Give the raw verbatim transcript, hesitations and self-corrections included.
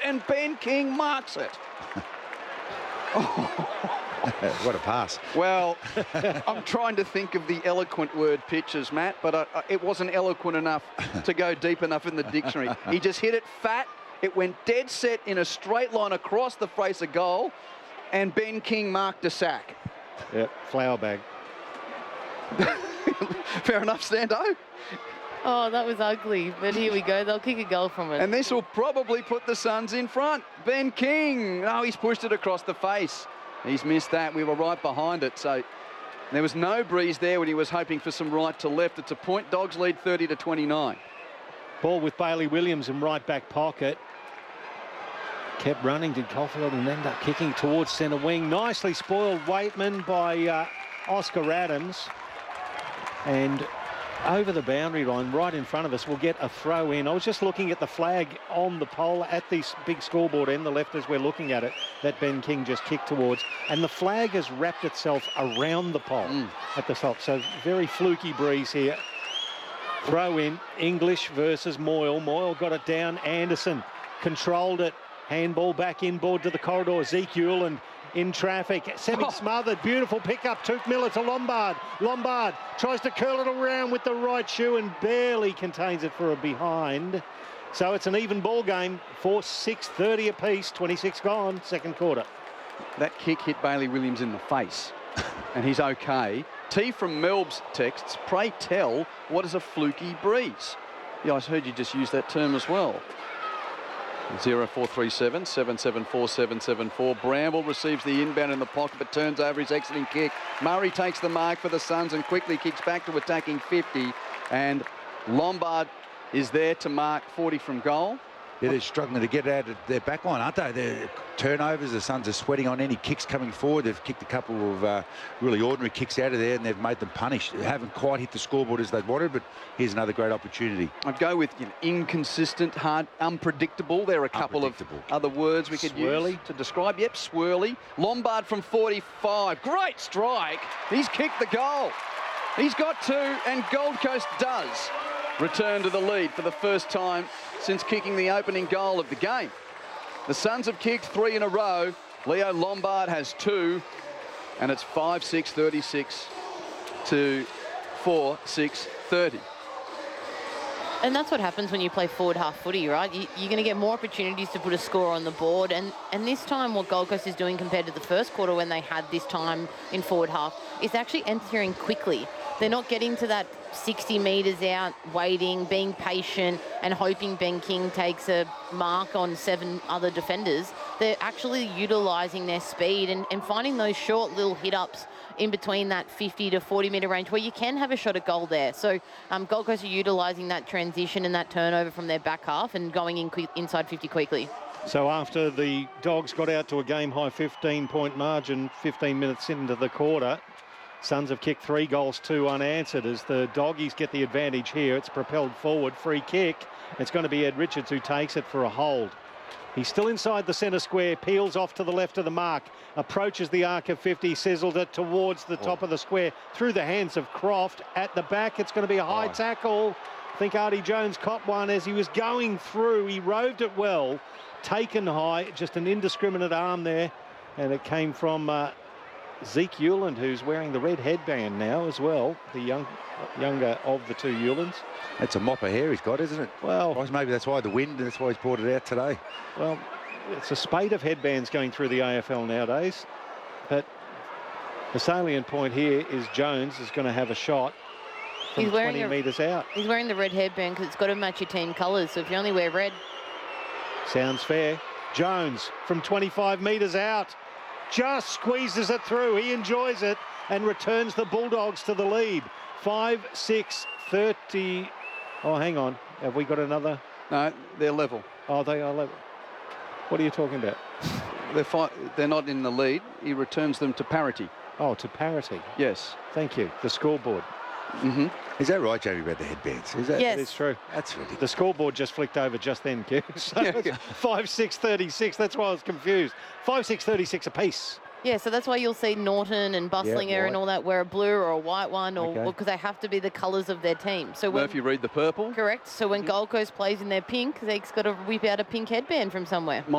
and Ben King marks it. Oh. What a pass. Well, I'm trying to think of the eloquent word pitches, Matt, but I, I, it wasn't eloquent enough to go deep enough in the dictionary. He just hit it fat. It went dead set in a straight line across the face of goal, and Ben King marked a sack. Yep, flower bag. Fair enough, Stando. Oh, that was ugly, but here we go. They'll kick a goal from it. And this will probably put the Suns in front. Ben King, oh, he's pushed it across the face. He's missed that. We were right behind it, so there was no breeze there when he was hoping for some right to left. It's a point. Dogs lead thirty to twenty-nine. Ball with Bailey Williams in right back pocket. Kept running, did Caulfield, and ended up kicking towards centre wing. Nicely spoiled Waitman by uh, Oscar Adams. And over the boundary line, right in front of us, we'll get a throw in. I was just looking at the flag on the pole at this big scoreboard end, the left as we're looking at it, that Ben King just kicked towards. And the flag has wrapped itself around the pole mm. at the top. So very fluky breeze here. Throw in, English versus Moyle. Moyle got it down. Anderson controlled it. Handball back inboard to the corridor. Zeke Hewland in traffic, semi-smothered, beautiful pickup. Tuke Miller to Lombard. Lombard tries to curl it around with the right shoe and barely contains it for a behind. So it's an even ball game for six thirty apiece, twenty-six gone, second quarter. That kick hit Bailey Williams in the face, and he's okay. T from Melb's texts, pray tell, what is a fluky breeze? Yeah, I heard you just use that term as well. zero four three seven, seven seven four, seven seven four. Bramble receives the inbound in the pocket but turns over his exiting kick. Murray takes the mark for the Suns and quickly kicks back to attacking fifty. And Lombard is there to mark forty from goal. Yeah, they're struggling to get out of their back line, aren't they? Their turnovers, the Suns are sweating on any kicks coming forward. They've kicked a couple of uh, really ordinary kicks out of there and they've made them punish. They haven't quite hit the scoreboard as they'd wanted, but here's another great opportunity. I'd go with you know, inconsistent, hard, unpredictable. There are a couple of other words we could swirly. use to describe. Yep, swirly. Lombard from forty-five. Great strike. He's kicked the goal. He's got two, and Gold Coast does return to the lead for the first time since kicking the opening goal of the game. The Suns have kicked three in a row. Leo Lombard has two, and it's five six thirty-six to four six thirty. And that's what happens when you play forward half footy, right? You, you're going to get more opportunities to put a score on the board. And, and this time what Gold Coast is doing compared to the first quarter when they had this time in forward half is actually entering quickly. They're not getting to that sixty metres out, waiting, being patient and hoping Ben King takes a mark on seven other defenders. They're actually utilising their speed and, and finding those short little hit-ups in between that fifty to forty metre range where you can have a shot at goal there. So um, Gold Coast are utilising that transition and that turnover from their back half and going in quick, inside fifty quickly. So after the Dogs got out to a game-high fifteen point margin, fifteen minutes into the quarter, Suns have kicked three goals, two unanswered. As the Doggies get the advantage here, it's propelled forward, free kick. It's going to be Ed Richards who takes it for a hold. He's still inside the centre square, peels off to the left of the mark, approaches the arc of fifty, sizzled it towards the top of the square, through the hands of Croft. At the back, it's going to be a high oh. tackle. I think Artie Jones caught one as he was going through. He roved it well, taken high, just an indiscriminate arm there. And it came from uh, Zeke Hewland, who's wearing the red headband now as well, the young, younger of the two Hewlands. That's a mop of hair he's got, isn't it? Well, maybe that's why the wind, that's why he's brought it out today. Well, it's a spate of headbands going through the A F L nowadays. But the salient point here is Jones is going to have a shot from he's wearing twenty a, metres out. He's wearing the red headband because it's got to match your team colours. So if you only wear red. Sounds fair. Jones from twenty-five metres out. Just squeezes it through. He enjoys it and returns the Bulldogs to the lead. five six thirty. Oh, hang on. Have we got another? No, they're level. Oh, they are level. What are you talking about? They're, fi they're not in the lead. He returns them to parity. Oh, to parity. Yes. Thank you. The scoreboard. Mm-hmm. Is that right, Jamie, about the headbands? Is that? Yes. That is true. That's ridiculous. The scoreboard just flicked over just then, Q. So Yeah, yeah. five six thirty-six. That's why I was confused. five six thirty-six apiece. Yeah, so that's why you'll see Norton and Bustlinger Yeah, and all that wear a blue or a white one, or Okay. because they have to be the colours of their team. So when, Murphy read the purple. correct. So when Gold Coast plays in their pink, they've got to whip out a pink headband from somewhere.